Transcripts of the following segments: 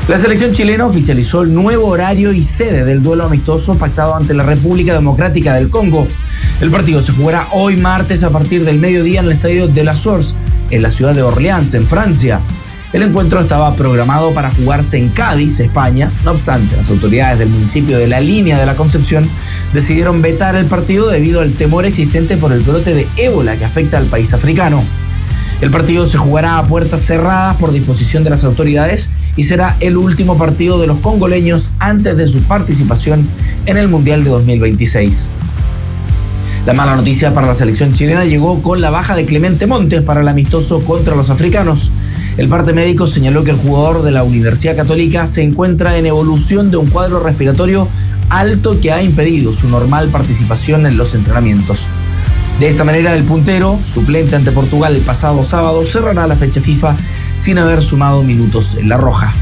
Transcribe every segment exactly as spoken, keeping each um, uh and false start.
La selección chilena oficializó el nuevo horario y sede del duelo amistoso pactado ante la República Democrática del Congo. El partido se jugará hoy martes a partir del mediodía en el estadio de la Source, en la ciudad de Orleans, en Francia. El encuentro estaba programado para jugarse en Cádiz, España. No obstante, las autoridades del municipio de La Línea de la Concepción decidieron vetar el partido debido al temor existente por el brote de ébola que afecta al país africano. El partido se jugará a puertas cerradas por disposición de las autoridades y será el último partido de los congoleños antes de su participación en el Mundial de dos mil veintiséis. La mala noticia para la selección chilena llegó con la baja de Clemente Montes para el amistoso contra los africanos. El parte médico señaló que el jugador de la Universidad Católica se encuentra en evolución de un cuadro respiratorio alto que ha impedido su normal participación en los entrenamientos. De esta manera, el puntero, suplente ante Portugal el pasado sábado, cerrará la fecha FIFA sin haber sumado minutos en la roja.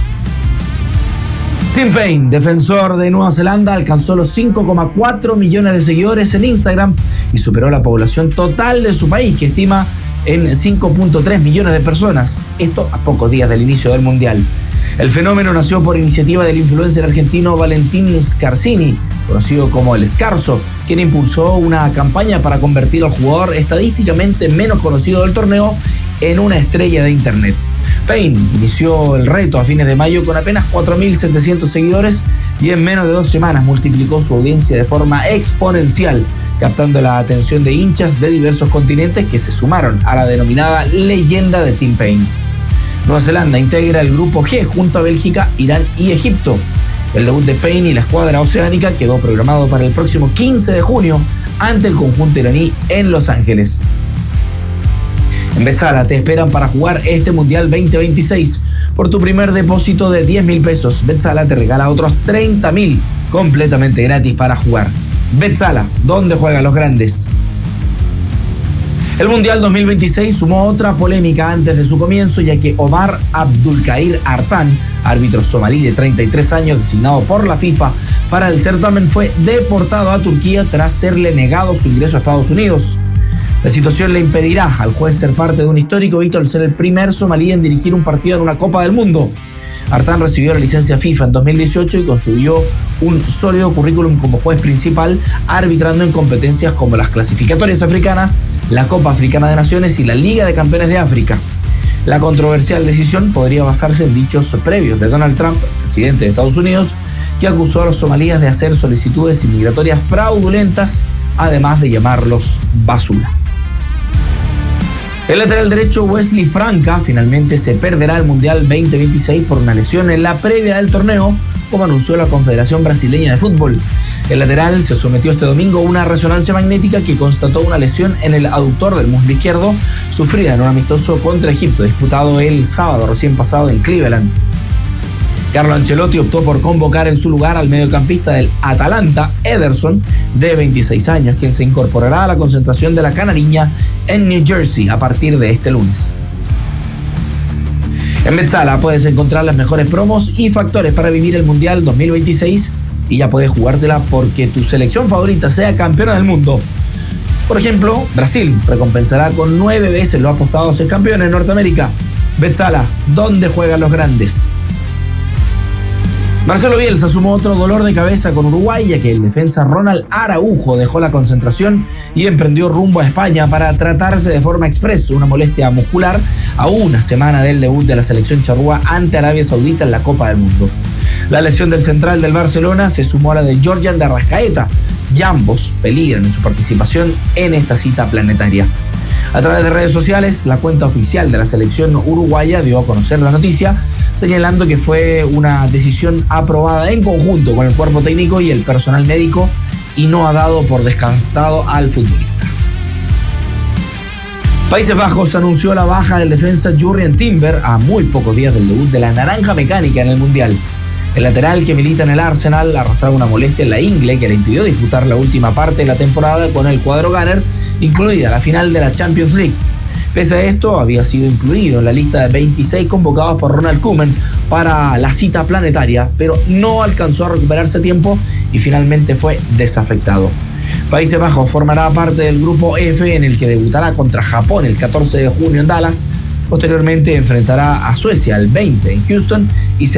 Tim Paine, defensor de Nueva Zelanda, alcanzó los cinco coma cuatro millones de seguidores en Instagram y superó la población total de su país, que estima en cinco punto tres millones de personas. Esto a pocos días del inicio del Mundial. El fenómeno nació por iniciativa del influencer argentino Valentín Scarsini, conocido como El Scarso, quien impulsó una campaña para convertir al jugador estadísticamente menos conocido del torneo en una estrella de internet. Paine inició el reto a fines de mayo con apenas cuatro mil setecientos seguidores y en menos de dos semanas multiplicó su audiencia de forma exponencial, captando la atención de hinchas de diversos continentes que se sumaron a la denominada leyenda de Tim Paine. Nueva Zelanda integra el grupo G junto a Bélgica, Irán y Egipto. El debut de Paine y la escuadra oceánica quedó programado para el próximo quince de junio ante el conjunto iraní en Los Ángeles. En Betzala te esperan para jugar este Mundial veinte veintiséis. Por tu primer depósito de diez mil pesos, Betzala te regala otros treinta mil completamente gratis para jugar. Betzala, donde juegan los grandes. El Mundial dos mil veintiséis sumó otra polémica antes de su comienzo, ya que Omar Abdulkadir Artan, árbitro somalí de treinta y tres años designado por la FIFA para el certamen, fue deportado a Turquía tras serle negado su ingreso a Estados Unidos. La situación le impedirá al juez ser parte de un histórico hito al ser el primer somalí en dirigir un partido en una Copa del Mundo. Artan recibió la licencia FIFA en dos mil dieciocho y construyó un sólido currículum como juez principal, arbitrando en competencias como las clasificatorias africanas, la Copa Africana de Naciones y la Liga de Campeones de África. La controversial decisión podría basarse en dichos previos de Donald Trump, presidente de Estados Unidos, que acusó a los somalíes de hacer solicitudes inmigratorias fraudulentas, además de llamarlos basura. El lateral derecho Wesley Franca finalmente se perderá el Mundial veinte veintiséis por una lesión en la previa del torneo, como anunció la Confederación Brasileña de Fútbol. El lateral se sometió este domingo a una resonancia magnética que constató una lesión en el aductor del muslo izquierdo, sufrida en un amistoso contra Egipto, disputado el sábado recién pasado en Cleveland. Carlo Ancelotti optó por convocar en su lugar al mediocampista del Atalanta, Ederson, de veintiséis años, quien se incorporará a la concentración de la Canariña en New Jersey a partir de este lunes. En Betzala puedes encontrar las mejores promos y factores para vivir el Mundial dos mil veintiséis y ya puedes jugártela porque tu selección favorita sea campeona del mundo. Por ejemplo, Brasil recompensará con nueve veces lo apostado a ser campeón en Norteamérica. Betzala, ¿dónde juegan los grandes? Marcelo Bielsa sumó otro dolor de cabeza con Uruguay, ya que el defensa Ronald Araujo dejó la concentración y emprendió rumbo a España para tratarse de forma express una molestia muscular a una semana del debut de la selección charrúa ante Arabia Saudita en la Copa del Mundo. La lesión del central del Barcelona se sumó a la de Georgian de Arrascaeta, y ambos peligran en su participación en esta cita planetaria. A través de redes sociales, la cuenta oficial de la selección uruguaya dio a conocer la noticia, señalando que fue una decisión aprobada en conjunto con el cuerpo técnico y el personal médico y no ha dado por descartado al futbolista. Países Bajos anunció la baja del defensa Jurrien Timber a muy pocos días del debut de la Naranja Mecánica en el Mundial. El lateral, que milita en el Arsenal, arrastraba una molestia en la ingle que le impidió disputar la última parte de la temporada con el cuadro Gunner, incluida la final de la Champions League. Pese a esto, había sido incluido en la lista de veintiséis convocados por Ronald Koeman para la cita planetaria, pero no alcanzó a recuperarse a tiempo y finalmente fue desafectado. Países Bajos formará parte del grupo F, en el que debutará contra Japón el catorce de junio en Dallas. Posteriormente enfrentará a Suecia el veinte en Houston y se